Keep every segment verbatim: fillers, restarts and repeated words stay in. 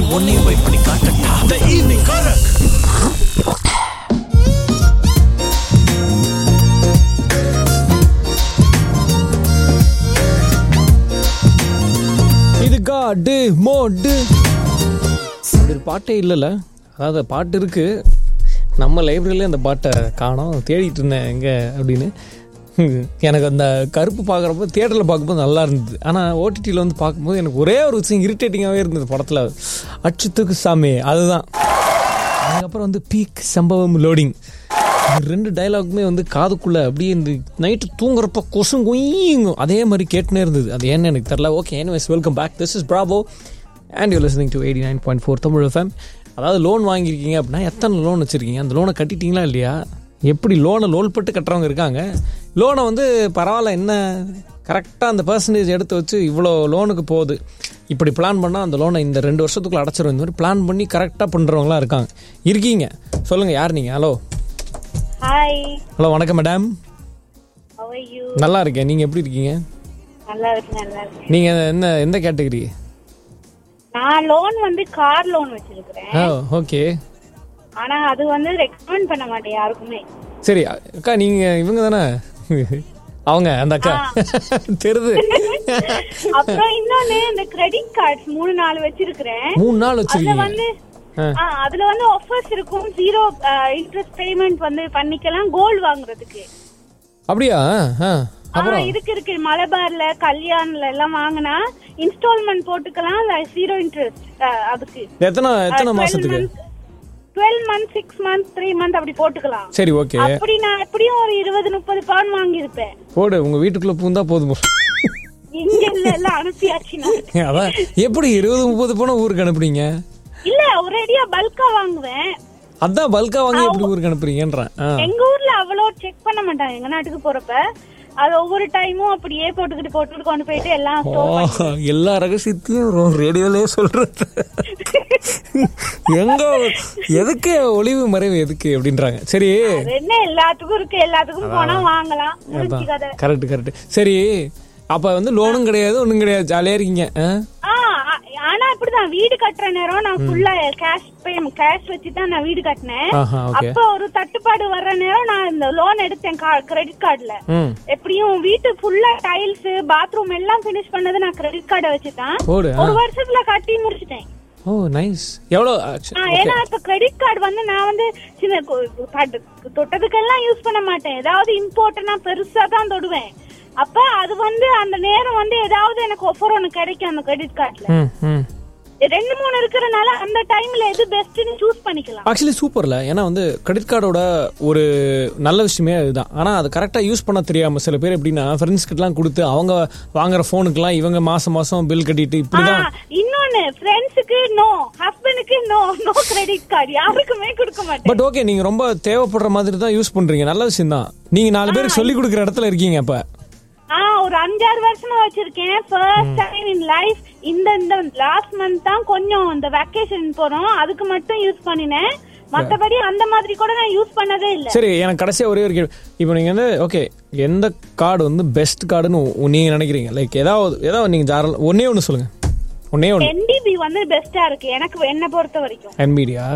உன்னையும் போய் பண்ணி காட்டட்டா. The evening Korak. இது காடு மோடு ஒரு பாட்டே இல்லைல்ல. அதாவது பாட்டு இருக்கு, நம்ம லைப்ரரியிலே அந்த பாட்டை காணோம். தேடிட்டு இருந்தேன் எங்கே அப்படின்னு. எனக்கு அந்த கருப்பு பார்க்குறப்போ தியேட்டரில் பார்க்கும்போது நல்லா இருந்தது. ஆனால் ஓடிடியில் வந்து பார்க்கும்போது எனக்கு ஒரே ஒரு விஷயம் இரிட்டேட்டிங்காகவே இருந்தது படத்தில். அச்சுத்துக்கு சாமி அதுதான். அதுக்கப்புறம் வந்து பீக் சம்பவம் லோடிங் ரெண்டு டைலாக்குமே வந்து காதுக்குள்ளே அப்படியே இந்த நைட்டு தூங்குறப்ப கொசும் கொய்யுங்கும் அதே மாதிரி கேட்டுனே இருந்தது. அது ஏன்னு எனக்கு தெரில. Okay, anyways welcome back. This is Bravo and you listening to eighty nine point four Tamil FM. அதாவது லோன் வாங்கியிருக்கீங்க அப்படின்னா எத்தனை லோன் வச்சுருக்கீங்க, அந்த லோனை கட்டிட்டீங்களா இல்லையா? எப்படி லோனை லோல் பட்டு கட்டுறவங்க இருக்காங்க. லோனை வந்து பரவாயில்ல, என்ன கரெக்டாக அந்த பர்சன்டேஜ் எடுத்து வச்சு இவ்வளோ லோனுக்கு போகுது, இப்படி பிளான் பண்ணால் அந்த லோனை இந்த ரெண்டு வருஷத்துக்குள்ள அடைச்சிரும், இந்த மாதிரி பிளான் பண்ணி கரெக்டாக பண்ணுறவங்களாம் இருக்காங்க. இருக்கீங்க, சொல்லுங்கள் யார் நீங்கள்? Hello hi. ஹலோ வணக்கம் மேடம். How are you? நல்லா இருக்கேன், நீங்கள் எப்படி இருக்கீங்க? நல்லா இருக்கேன் நல்லா இருக்கேன். நீங்கள் என்ன எந்த கேட்டகரி? நான் லோன் வந்து கார் லோன் வச்சிருக்கிறேன். ஓ ஓகே. ஆனா அது வந்து ரெக்கமெண்ட் பண்ண மாட்டேன் யாருக்குமே. சரி அக்கா, நீங்கள் இவங்க தானே அவங்க அந்த அக்கா தெரியுது. அப்புறம் இன்னொன்னு இந்த கிரெடிட் கார்ட்ஸ் மூணு நாலு வச்சிருக்கிறேன். மூணு நாள் அதுல வச்சிருக்கீங்க? வந்து அதுல வந்து ஆஃபர்ஸ் இருக்கும். ஜீரோ இன்ட்ரெஸ்ட் பேமெண்ட் வந்து பண்ணிக்கலாம் கோல்டு வாங்குறதுக்கு. அப்படியா? அப்புறம் இதுக்கு இருக்கு மலபார்ல கல்யாண்ல எல்லாம் வாங்கினா இன்ஸ்டால்மெண்ட் போட்டுக்கலாம், ஜீரோ இன்ட்ரெஸ்ட். அதுக்கு எத்தனை எத்தனை மாசத்துக்கு? Twelve month six month three month அப்படி போட்டுக்கலாம். சரி ஓகே. அப்படி நான் எப்படியும் ஒரு இருபது முப்பது பவுன் வாங்கி இருப்பேன். போடு, உங்க வீட்டுக்குள்ள பூந்தா போதும். இங்க இல்ல எல்லாம் அனுப்பியாச்சு. அதான் எப்படி இருபது முப்பது பவுன் ஊருக்கு அனுப்புறீங்க? இல்ல ஒரேடியா பல்கா வாங்குவேன். அதான் பல்கா வாங்கி எப்படி ஊருக்கு அனுப்புறீங்கன்றேன். எங்க ஊர்ல அவ்வளோ செக் பண்ண மாட்டாங்க. எங்க நாட்டுக்கு போறப்ப அது ஒவ்வொரு டைமும் அப்படியே போட்டுக்கிட்டு போட்டுக்கிட்டு கொண்டு போயிட்டு எல்லாம் எல்லா ரகசியத்தையும் ரேடியோலயே சொல்றது. எங்க எதுக்கு ஒளிவு மறைவு எதுக்கு அப்படின்றாங்க. சரி என்ன எல்லாத்துக்கும் இருக்கு, எல்லாத்துக்கும் போனா வாங்கலாம். Correct correct. சரி அப்ப வந்து லோனும் கிடையாது ஒண்ணும் கிடையாது, ஜாலியா இருக்கீங்க. ஆனா இப்படிதான் வீடு கட்டுற நேரம் நான் ஃபுல்லா கேஷ் கேஷ் வச்சுதான் நான் வீடு கட்டினேன். அப்ப ஒரு தட்டுப்பாடு வர்ற நேரம் நான் இந்த லோன் எடுத்தேன் கிரெடிட் கார்டுல. எப்படியும் வீட்டு ஃபுல்லா டைல்ஸ் பாத்ரூம் எல்லாம் பினிஷ் பண்ணது நான் கிரெடிட் கார்டை வச்சுதான் ஒரு வருஷத்துல கட்டி முடிச்சிட்டேன். ஓ நைஸ். எவ்வளவு? ஏன்னா இப்ப கிரெடிட் கார்டு வந்து நான் வந்து சின்ன தொட்டதுக்கெல்லாம் யூஸ் பண்ண மாட்டேன். ஏதாவது இம்பார்ட்டன்டா பெருசா தான் தொடுவேன். அப்ப அது வந்து அந்த நேரம் வந்து ஏதாவது எனக்கு ஆஃபர் ஒன்னு கிடைக்கும் அந்த கிரெடிட் கார்டுல. ரெண்டு மூணு இருக்கிறனால அந்த டைம்ல எது பெஸ்ட்னு சூஸ் பண்ணிக்கலாம். ஆக்சுவலி சூப்பர்ல. ஏன்னா வந்து கிரெடிட் கார்டோட ஒரு நல்ல விஷயமே அதுதான். ஆனா அது கரெக்டா யூஸ் பண்ண தெரியாம சில பேர் எப்படின்னா ஃப்ரெண்ட்ஸ் கிட்டலாம் கொடுத்து அவங்க வாங்குற போனுக்குலாம் இவங்க மாசம் மாசம் பில் கட்டிட்டு இப்படிதான். இன்னொன்னு ஃப்ரெண்ட்ஸுக்கு நோ, ஹஸ்பண்டுக்கு நோ, நோ கிரெடிட் கார்டு யாருக்குமே கொடுக்க மாட்டேன். பட் ஓகே, நீங்க ரொம்ப தேவைப்படுற மாதிரி தான் யூஸ் பண்றீங்க, நல்ல விஷயம் தான். நீங்க நாலு பேருக்கு சொல்லி கொடுக்குற இடத்துல இருக்கீங்க. அப்ப ஒரு அஞ்சாறு வருஷமா வச்சிருக்கேன். ஃபர்ஸ்ட் டைம் இன் லைஃப் இந்த இந்த லாஸ்ட் மந்த் தான் கொஞ்சம் இந்த வெக்கேஷன் போறோம், அதுக்கு மட்டும் யூஸ் பண்ணினேன். மத்தபடி அந்த மாதிரி கூட நான் யூஸ் பண்ணதே இல்ல. சரி, எனக்கு கடைசியா ஒரே ஒரு கேள்வி. இப்போ நீங்க வந்து ஓகே எந்த கார்டு வந்து பெஸ்ட் கார்டுன்னு நீங்க நினைக்கிறீங்க? லைக் ஏதாவது ஏதாவது நீங்க ஜாரல் ஒன்னே ஒன்னு சொல்லுங்க. ஒன்னே ஒன்னு. என்பிபி வந்து பெஸ்டா இருக்கு எனக்கு என்ன பொறுத்த வரைக்கும். என்பிடியா?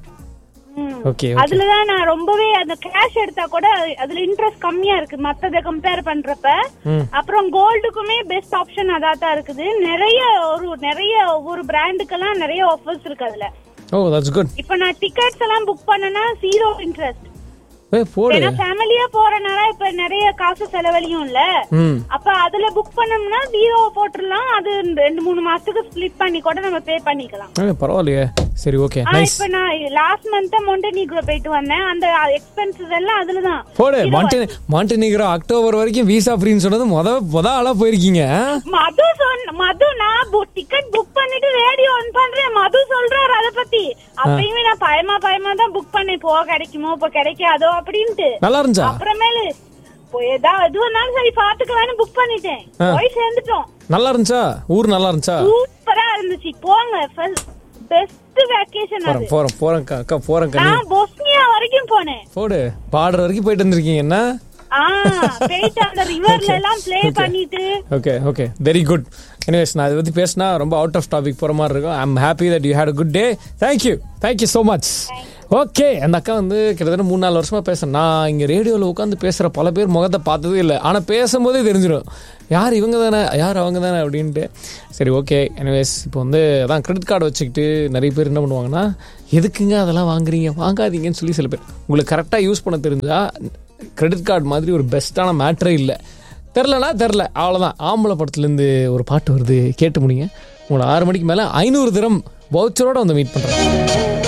ஓகே. அதுலதான் நான் ரொம்பவே அந்த கேஷ் எடுத்தா கூட அதுல இன்ட்ரெஸ்ட் கம்மியா இருக்கு மத்தத கம்பேர் பண்றப்ப. அப்புறம் கோல்டுக்குமே பெஸ்ட் ஆப்ஷன் அதான் இருக்குது. நிறைய ஒரு நிறைய ஒவ்வொரு பிராண்டுக்கெல்லாம் நிறைய ஆஃபர்ஸ் இருக்கு அதுல. Oh that's good. இப்போ நான் டிக்கெட்ஸ் எல்லாம் புக் பண்ணனா ஜீரோ இன்ட்ரெஸ்ட். போடு. ஃபேமிலியா போறனால இப்ப நிறைய காசு செலவழியும் இல்ல. அப்ப அதுல புக் பண்ணோம்னா ஜீரோ போட்டுறலாம். அது ரெண்டு மூணு மாசத்துக்கு ஸ்ப்ளிட் பண்ணி கூட நம்ம பே பண்ணிக்கலாம். பரவாயில்லையே. சரி ஓகே நைஸ். இப்ப நான் லாஸ்ட் மந்த் மாண்டெனிக்ரோ போயிட்டு வந்தேன். அந்த எக்ஸ்பென்சஸ் எல்லாம் அதுலதான். போடு. மாண்டெனிக்ரோ அக்டோபர் வரைக்கும் விசா ஃப்ரீன்னு சொன்னது முத முத ஆளா போயிருக்கீங்க. மது சொன்ன மது நான் டிக்கெட் புக் பண்ணிட்டு ரேடியோ ஆன் பண்றேன். மது சொல்றாரு அத பத்தி. அப்பயுமே நான் பயமா பயமா தான் புக் பண்ணேன். போ கிடைக்குமோ இப்போ கிடைக்காதோ அப்படின்ட்டு. நல்லா இருந்துச்சா? அப்புறமேலு ஏதாவது எதுவானாலும் சரி பாத்துக்கலான்னு புக் பண்ணிட்டேன். போய் சேர்ந்துட்டோம். நல்லா இருந்துச்சா? ஊர் நல்லா இருந்துச்சா? சூப்பரா இருந்துச்சு. போங்க, பெஸ்ட் வெக்கேஷன் அது. போறோம் போறோம் அக்கா போறோம். நான் பொஸ்னியா வரைக்கும் போனேன். போடு. பார்டர் வரைக்கும் போயிட்டு வந்திருக்கீங்க என்ன? ஆ போயிட்டு அந்த ரிவர்ல எல்லாம் ப்ளே பண்ணிட்டு. Okay okay very good. Anyways நான் இதை பற்றி பேசினா ரொம்ப அவுட் ஆஃப் டாபிக் போகிற மாதிரி இருக்கும். I am happy that you had a good day. Thank you thank you so much. Okay, அந்த அக்கா வந்து கிட்டத்தட்ட மூணு நாலு வருஷமாக பேசுகிறேன். நான் இங்கே ரேடியோவில் உட்காந்து பேசுகிற பல பேர் முகத்தை பார்த்ததே இல்லை, ஆனால் பேசும்போதே தெரிஞ்சிடும் யார் இவங்க தானே யார் அவங்க தானே அப்படின்ட்டு. சரி ஓகே, எனிவேஸ் இப்போ வந்து அதான் கிரெடிட் கார்டு வச்சுக்கிட்டு நிறைய பேர் என்ன பண்ணுவாங்கன்னா, எதுக்குங்க அதெல்லாம் வாங்குறீங்க, வாங்காதீங்கன்னு சொல்லி சில பேர். உங்களுக்கு கரெக்டாக யூஸ் பண்ண தெரிஞ்சா கிரெடிட் கார்டு மாதிரி ஒரு பெஸ்ட்டான மேட்ரே இல்லை. தெரிலனா தெரில, அவ்வளோதான். ஆம்பளை படத்துலேருந்து ஒரு பாட்டு வருது, கேட்டு முடிங்க. உங்களை ஆறு மணிக்கு மேலே ஐநூறு திரம் வவுச்சரோடு வந்து மீட் பண்ணுறேன்.